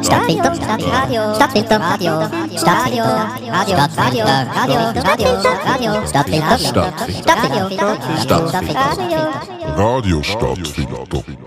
Stadtfilter, Radio, Stadtfilter, Radio, Stadtfilter, Radio, Radio, Radio, Radio, Stadtfilter, Stadtfilter, Radio, Radio Stadtfilter.